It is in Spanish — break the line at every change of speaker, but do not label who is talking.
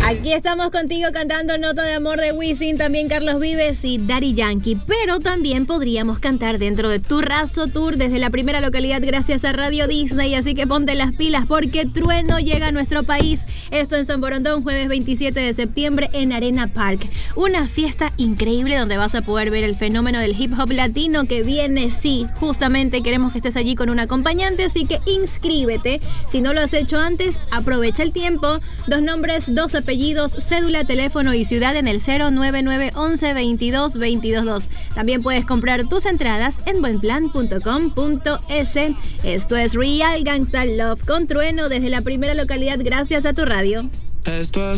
Aquí estamos contigo cantando Nota de Amor de Wisin, también Carlos Vives y Daddy Yankee. Pero también podríamos cantar dentro de Turrazo Tour desde la primera localidad gracias a Radio Disney. Así que ponte las pilas porque Trueno llega a nuestro país. Esto en San Borondón, jueves 27 de septiembre en Arena Park. Una fiesta increíble donde vas a poder ver el fenómeno del hip hop latino que viene. Sí, justamente queremos que estés allí con un acompañante, así que inscríbete. Si no lo has hecho antes, aprovecha el tiempo. 2 nombres, 2 apellidos, cédula, teléfono y ciudad en el 099 11 22 222. También puedes comprar tus entradas en buenplan.com.es. Esto es Real Gangsta Love con Trueno desde la primera localidad gracias a tu radio.
Esto es